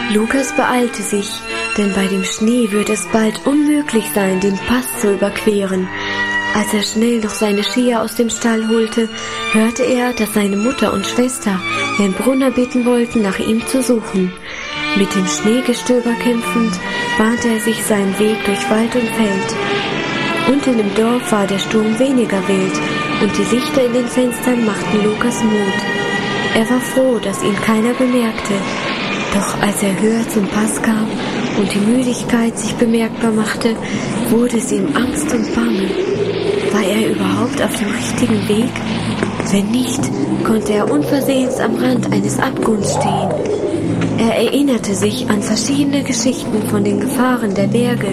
Lukas beeilte sich, denn bei dem Schnee würde es bald unmöglich sein, den Pass zu überqueren. Als er schnell noch seine Skier aus dem Stall holte, hörte er, dass seine Mutter und Schwester Herrn Brunner bitten wollten, nach ihm zu suchen. Mit dem Schneegestöber kämpfend, bahnte er sich seinen Weg durch Wald und Feld. Unten im Dorf war der Sturm weniger wild und die Lichter in den Fenstern machten Lukas Mut. Er war froh, dass ihn keiner bemerkte. Doch als er höher zum Pass kam und die Müdigkeit sich bemerkbar machte, wurde es ihm Angst und Bange. War er überhaupt auf dem richtigen Weg? Wenn nicht, konnte er unversehens am Rand eines Abgrunds stehen. Er erinnerte sich an verschiedene Geschichten von den Gefahren der Berge.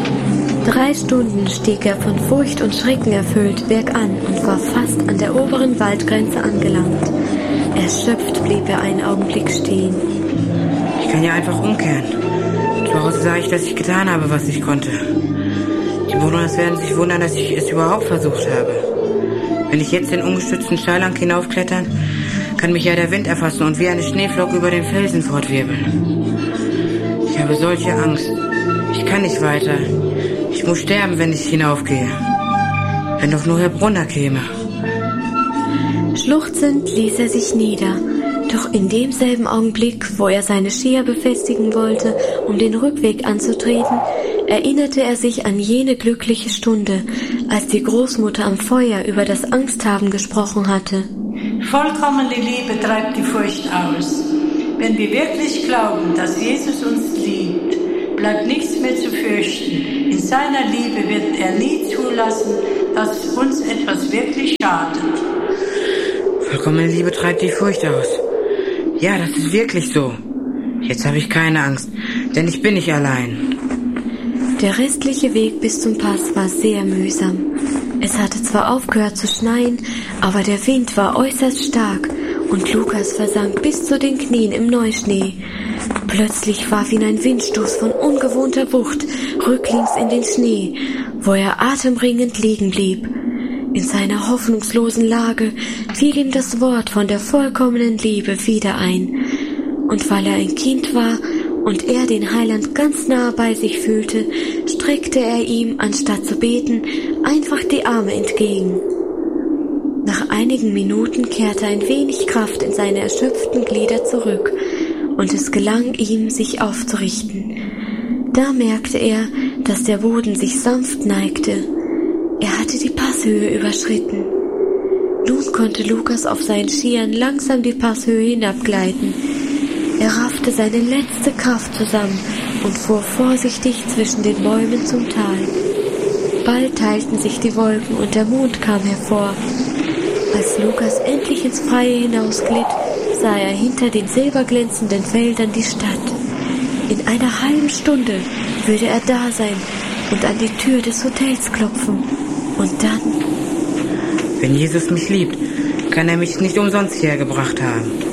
3 Stunden stieg er von Furcht und Schrecken erfüllt bergan und war fast an der oberen Waldgrenze angelangt. Erschöpft blieb er einen Augenblick stehen. Ich kann ja einfach umkehren. Zu Hause sah ich, dass ich getan habe, was ich konnte. Die Bewohner werden sich wundern, dass ich es überhaupt versucht habe. Wenn ich jetzt den ungestützten Steilhang hinaufklettern, kann mich ja der Wind erfassen und wie eine Schneeflocke über den Felsen fortwirbeln. Ich habe solche Angst. Ich kann nicht weiter. Ich muss sterben, wenn ich hinaufgehe. Wenn doch nur Herr Brunner käme. Schluchzend ließ er sich nieder. Doch in demselben Augenblick, wo er seine Skier befestigen wollte, um den Rückweg anzutreten, erinnerte er sich an jene glückliche Stunde, als die Großmutter am Feuer über das Angsthaben gesprochen hatte. Vollkommene Liebe treibt die Furcht aus. Wenn wir wirklich glauben, dass Jesus uns liebt, bleibt nichts mehr zu fürchten. In seiner Liebe wird er nie zulassen, dass uns etwas wirklich schadet. Vollkommene Liebe treibt die Furcht aus. Ja, das ist wirklich so. Jetzt habe ich keine Angst, denn ich bin nicht allein. Der restliche Weg bis zum Pass war sehr mühsam. Es hatte zwar aufgehört zu schneien, aber der Wind war äußerst stark und Lukas versank bis zu den Knien im Neuschnee. Plötzlich warf ihn ein Windstoß von ungewohnter Wucht rücklings in den Schnee, wo er atemringend liegen blieb. In seiner hoffnungslosen Lage fiel ihm das Wort von der vollkommenen Liebe wieder ein. Und weil er ein Kind war und er den Heiland ganz nahe bei sich fühlte, streckte er ihm, anstatt zu beten, einfach die Arme entgegen. Nach einigen Minuten kehrte ein wenig Kraft in seine erschöpften Glieder zurück, und es gelang ihm, sich aufzurichten. Da merkte er, dass der Boden sich sanft neigte. Er hatte die Passhöhe überschritten. Nun konnte Lukas auf seinen Skiern langsam die Passhöhe hinabgleiten. Er raffte seine letzte Kraft zusammen und fuhr vorsichtig zwischen den Bäumen zum Tal. Bald teilten sich die Wolken und der Mond kam hervor. Als Lukas endlich ins Freie hinausglitt, sah er hinter den silberglänzenden Feldern die Stadt. In einer halben Stunde würde er da sein und an die Tür des Hotels klopfen. Und dann... Wenn Jesus mich liebt, kann er mich nicht umsonst hergebracht haben.